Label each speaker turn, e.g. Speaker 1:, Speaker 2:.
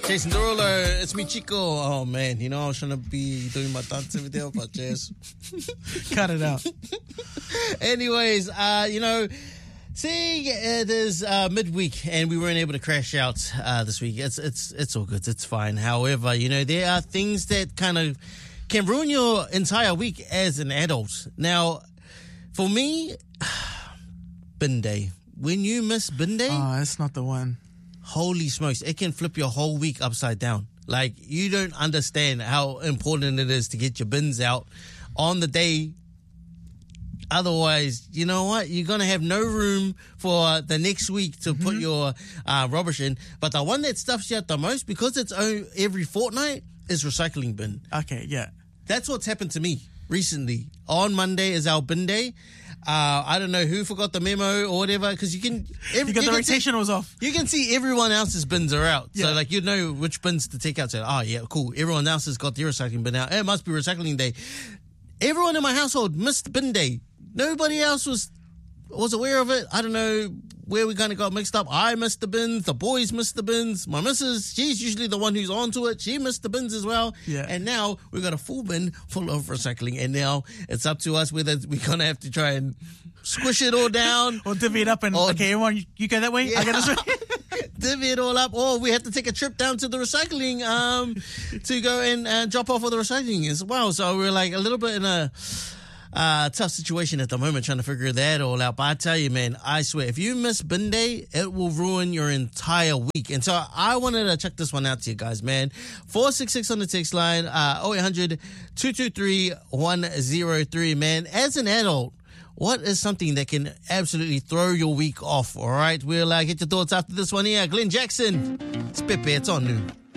Speaker 1: Jason Derulo, it's me, Chico. Oh, man, you know, I was trying to be doing my dance video, but just
Speaker 2: cut it out.
Speaker 1: Anyways, you know, see, it is midweek, and we weren't able to crash out this week. It's all good. It's fine. However, you know, there are things that kind of can ruin your entire week as an adult. Now, for me, bin day. When you miss bin day,
Speaker 2: oh, that's not the one.
Speaker 1: Holy smokes, it can flip your whole week upside down. Like, you don't understand how important it is to get your bins out on the day. Otherwise, you know what? You're going to have no room for the next week to put your rubbish in. But the one that stuffs you out the most, because it's every fortnight, is recycling bin.
Speaker 2: Okay, yeah.
Speaker 1: That's what's happened to me recently. On Monday is our bin day. I don't know who forgot the memo or whatever, because you can...
Speaker 2: the rotation was off.
Speaker 1: You can see everyone else's bins are out.
Speaker 2: Yeah.
Speaker 1: So, like, you know which bins to take out. So, oh, yeah, cool. Everyone else has got their recycling bin out. It must be recycling day. Everyone in my household missed bin day. Nobody else was aware of it. I don't know where we kind of got mixed up. I missed the bins. The boys missed the bins. My missus, she's usually the one who's onto it. She missed the bins as well.
Speaker 2: Yeah.
Speaker 1: And now we've got a full bin full of recycling. And now it's up to us whether we're going to have to try and squish it all down.
Speaker 2: Or divvy it up and, okay, everyone, you go that way,
Speaker 1: Yeah.
Speaker 2: I go this way.
Speaker 1: Divvy it all up. Or we have to take a trip down to the recycling to go and drop off all the recycling as well. So we're like a little bit in a... tough situation at the moment trying to figure that all out. But I tell you, man, I swear, if you miss bin day, it will ruin your entire week. And so I wanted to check this one out to you guys, man. 466 on the text line, 0800 223 103, man. As an adult, what is something that can absolutely throw your week off? All right, we'll get your thoughts after this one here. Glenn Jackson, it's Pepe, it's on noon.